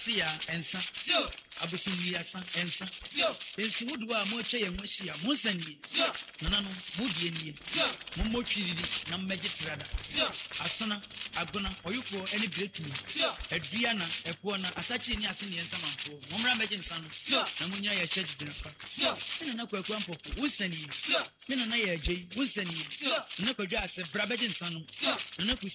Sia ensa abusumi asa ensa ensi wodwa mo twa ye hwahia mo sani nana no modie nie mo motwiriri na mmegitrada asona agona oyuko ene bretu adua na epo na asachi ni ase ni ensa manfo mo mra megi nsa no na munya ye hye didina fa ene na kwaku ampoko wo sani me na ye agye wo sani na kwadwa ase bra begi nsa no na